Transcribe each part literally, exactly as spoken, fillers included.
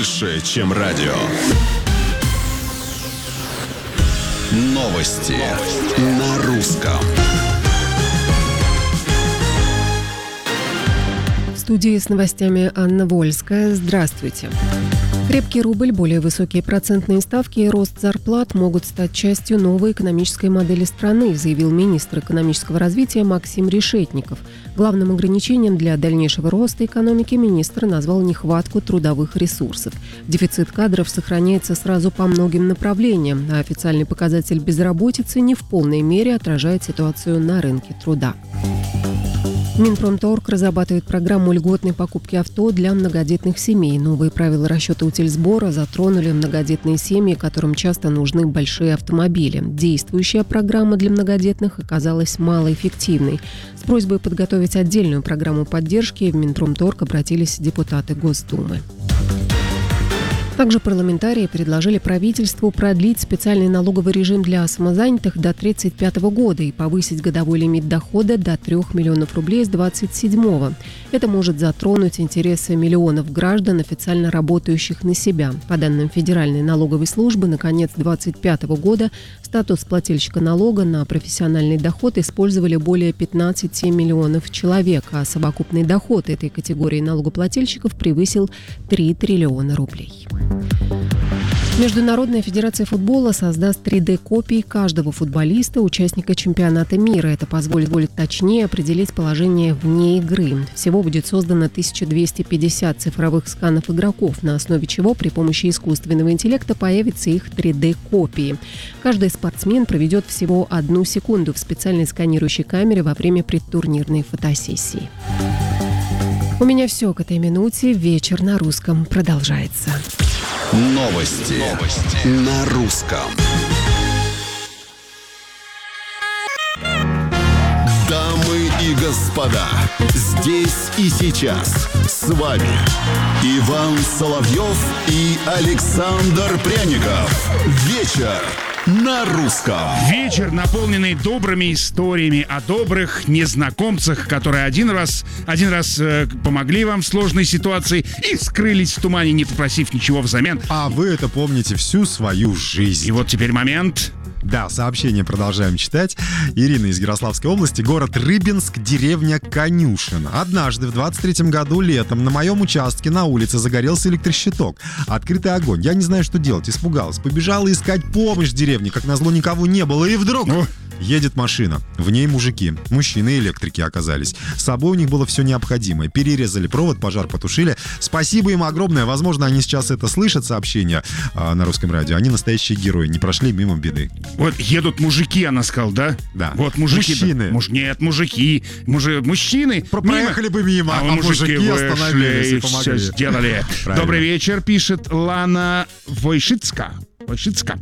больше, чем радио. Новости на русском. В студии с новостями Анна Вольская. Здравствуйте. Крепкий рубль, более высокие процентные ставки и рост зарплат могут стать частью новой экономической модели страны, заявил министр экономического развития Максим Решетников. Главным ограничением для дальнейшего роста экономики министр назвал нехватку трудовых ресурсов. Дефицит кадров сохраняется сразу по многим направлениям, а официальный показатель безработицы не в полной мере отражает ситуацию на рынке труда. Минпромторг разрабатывает программу льготной покупки авто для многодетных семей. Новые правила расчета утильсбора затронули многодетные семьи, которым часто нужны большие автомобили. Действующая программа для многодетных оказалась малоэффективной. С просьбой подготовить отдельную программу поддержки в Минпромторг обратились депутаты Госдумы. Также парламентарии предложили правительству продлить специальный налоговый режим для самозанятых до тридцать пятого года и повысить годовой лимит дохода до трех миллионов рублей с двадцать седьмого. Это может затронуть интересы миллионов граждан, официально работающих на себя. По данным Федеральной налоговой службы, на конец двадцать пятого года статус плательщика налога на профессиональный доход использовали более пятнадцати миллионов человек, а совокупный доход этой категории налогоплательщиков превысил три триллиона рублей. Международная федерация футбола создаст три дэ-копии каждого футболиста, участника чемпионата мира. Это позволит точнее определить положение вне игры. Всего будет создано тысяча двести пятьдесят цифровых сканов игроков, на основе чего при помощи искусственного интеллекта появятся их три дэ-копии. Каждый спортсмен проведет всего одну секунду в специальной сканирующей камере во время предтурнирной фотосессии. У меня все к этой минуте. Вечер на русском продолжается. Новости, Новости. на русском. Дамы и господа, здесь и сейчас с вами Иван Соловьев и Александр Пряников. Вечер на русском. Вечер, наполненный добрыми историями о добрых незнакомцах, которые один раз, один раз э, помогли вам в сложной ситуации и скрылись в тумане, не попросив ничего взамен. А вы это помните всю свою жизнь. И вот теперь момент. Да, сообщение продолжаем читать. Ирина из Ярославской области, город Рыбинск, деревня Конюшина. Однажды в двадцать третьем году летом на моем участке на улице загорелся электрощиток. Открытый огонь. Я не знаю, что делать, испугалась. Побежала искать помощь в деревне. Как назло, никого не было. И вдруг... О! Едет машина, в ней мужики, мужчины-электрики оказались. С собой у них было все необходимое. Перерезали провод, пожар потушили. Спасибо им огромное. Возможно, они сейчас это слышат, сообщения а, на русском радио. Они настоящие герои, не прошли мимо беды. Вот едут мужики, она сказала, да? Да. Вот мужики. Мужчины. Да. Муж... Нет, мужики. Мужи... Мужчины. Про- проехали бы мимо, а, а мужики вышли остановились и и помогли. все сделали. Добрый вечер, пишет Лана Войшицка. Войшицка.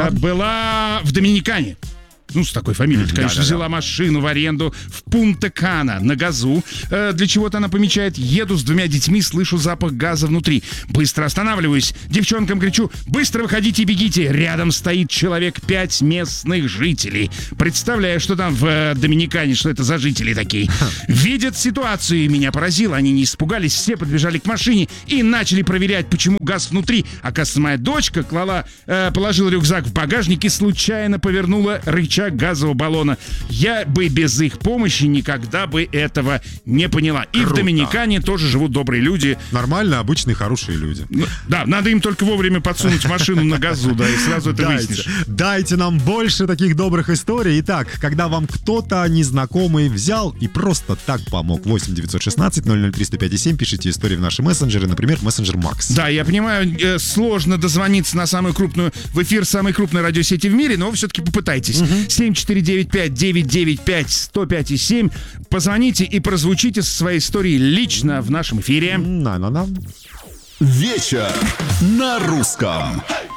Была в Доминикане. Ну, с такой фамилией, mm-hmm. конечно, да, взяла да, да. машину в аренду в Пунта-Кана на газу. Э, для чего-то она помечает: еду с двумя детьми, слышу запах газа внутри. Быстро останавливаюсь, девчонкам кричу: быстро выходите и бегите. Рядом стоит человек пять местных жителей. Представляю, что там в э, Доминикане, что это за жители такие. Видят ситуацию, и меня поразило. Они не испугались, все подбежали к машине и начали проверять, почему газ внутри. Оказывается, моя дочка клала, э, положила рюкзак в багажник и случайно повернула рычаг газового баллона. Я бы без их помощи никогда бы этого не поняла. И Круто. В Доминикане тоже живут добрые люди. Нормально, обычные, хорошие люди. Ну, да, надо им только вовремя подсунуть машину на газу, да, и сразу это дайте, выяснишь. Дайте нам больше таких добрых историй. Итак, когда вам кто-то незнакомый взял и просто так помог. восемь девятьсот шестнадцать ноль ноль триста пять семь. Пишите истории в наши мессенджеры, например, мессенджер Макс. Да, я понимаю, э, сложно дозвониться на самую крупную, в эфир самой крупной радиосети в мире, но вы все-таки попытайтесь. Угу. семь четыре девять пять девять девять пять сто пять и семь. Позвоните и прозвучите со своей историей лично в нашем эфире. На-на-на. Вечер на русском.